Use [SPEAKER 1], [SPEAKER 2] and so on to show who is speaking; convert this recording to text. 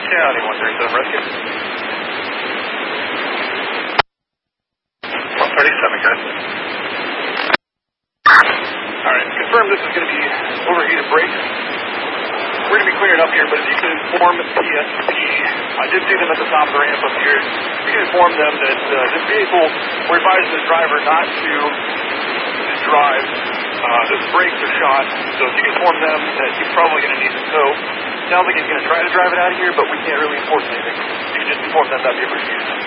[SPEAKER 1] County 137 Rescue. 137, good. Alright, confirm this is going to be overheated brakes. We're going to be clearing up here, but if you can inform PSP, I did see them at the top of the ramp up here. You can inform them that this vehicle, we're advising the driver not to drive. The brakes are shot, so if you can inform them that he's probably going to need to tow. Sounds like he's going to try to drive it out of here, but we can't really enforce anything. You can just inform them that'd be appreciated.